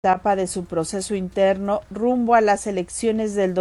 etapa de su proceso interno rumbo a las elecciones del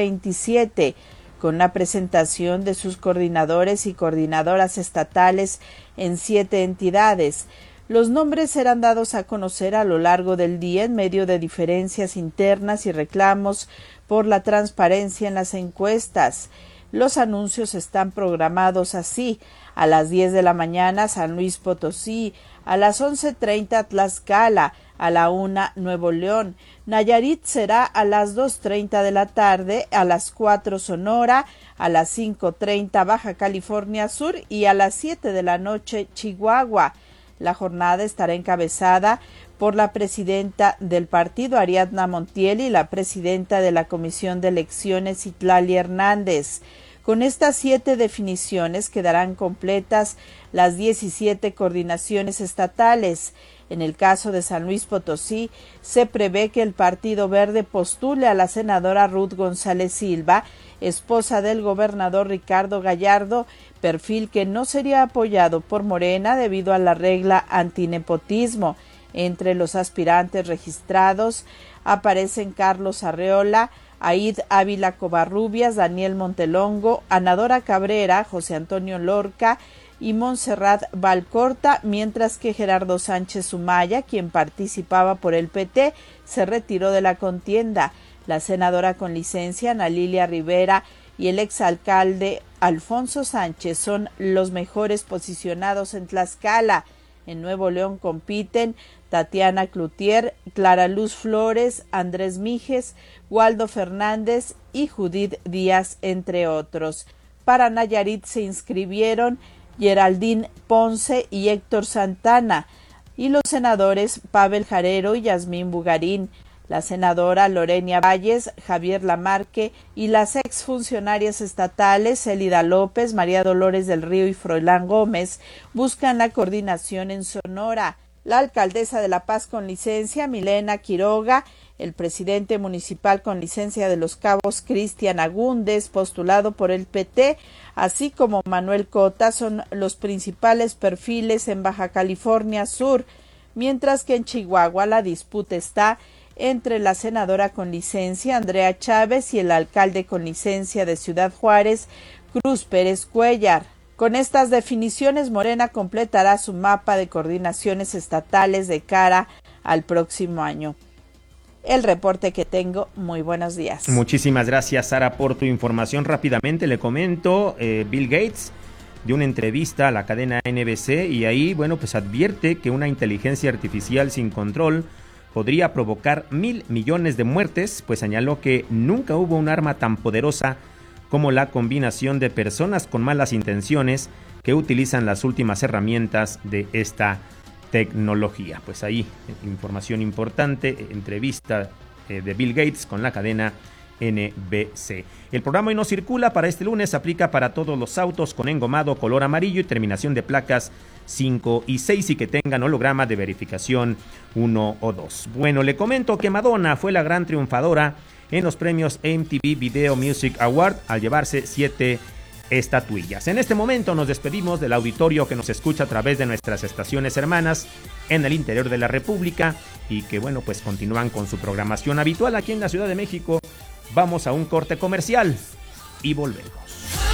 2027, con la presentación de sus coordinadores y coordinadoras estatales en 7 entidades. Los nombres serán dados a conocer a lo largo del día en medio de diferencias internas y reclamos por la transparencia en las encuestas. Los anuncios están programados así: a las 10 de la mañana San Luis Potosí, a las 11:30 Tlaxcala, a la 1 Nuevo León. Nayarit será a las 2:30 de la tarde, a las 4 Sonora, a las 5:30 Baja California Sur y a las 7 de la noche Chihuahua. La jornada estará encabezada por la presidenta del partido, Ariadna Montiel, y la presidenta de la Comisión de Elecciones, Citlali Hernández. Con estas 7 definiciones quedarán completas las 17 coordinaciones estatales. En el caso de San Luis Potosí, se prevé que el Partido Verde postule a la senadora Ruth González Silva, esposa del gobernador Ricardo Gallardo, perfil que no sería apoyado por Morena debido a la regla antinepotismo. Entre los aspirantes registrados aparecen Carlos Arreola, Aid Ávila Covarrubias, Daniel Montelongo, Anadora Cabrera, José Antonio Lorca y Montserrat Valcorta, mientras que Gerardo Sánchez Sumaya, quien participaba por el PT, se retiró de la contienda. La senadora con licencia, Ana Lilia Rivera, y el exalcalde Alfonso Sánchez son los mejores posicionados en Tlaxcala. En Nuevo León compiten Tatiana Cloutier, Clara Luz Flores, Andrés Mijes, Waldo Fernández y Judith Díaz, entre otros. Para Nayarit se inscribieron Geraldine Ponce y Héctor Santana, y los senadores Pavel Jarero y Yasmín Bugarín, la senadora Lorenia Valles, Javier Lamarque y las exfuncionarias estatales Elida López, María Dolores del Río y Froilán Gómez buscan la coordinación en Sonora. La alcaldesa de La Paz con licencia, Milena Quiroga, el presidente municipal con licencia de Los Cabos, Cristian Agúndez, postulado por el PT, así como Manuel Cota, son los principales perfiles en Baja California Sur, mientras que en Chihuahua la disputa está entre la senadora con licencia, Andrea Chávez, y el alcalde con licencia de Ciudad Juárez, Cruz Pérez Cuellar. Con estas definiciones, Morena completará su mapa de coordinaciones estatales de cara al próximo año. El reporte que tengo. Muy buenos días. Muchísimas gracias, Sara, por tu información. Rápidamente le comento, Bill Gates dio una entrevista a la cadena NBC y ahí, bueno, pues advierte que una inteligencia artificial sin control podría provocar 1,000 millones de muertes, pues señaló que nunca hubo un arma tan poderosa como la combinación de personas con malas intenciones que utilizan las últimas herramientas de esta tecnología. Pues ahí, información importante, entrevista de Bill Gates con la cadena NBC. El programa Hoy No Circula para este lunes aplica para todos los autos con engomado color amarillo y terminación de placas 5 y 6 y que tengan holograma de verificación 1 o 2. Bueno, le comento que Madonna fue la gran triunfadora en los premios MTV Video Music Award al llevarse 7 estatuillas. En este momento nos despedimos del auditorio que nos escucha a través de nuestras estaciones hermanas en el interior de la República y que, bueno, pues continúan con su programación habitual aquí en la Ciudad de México. Vamos a un corte comercial y volvemos.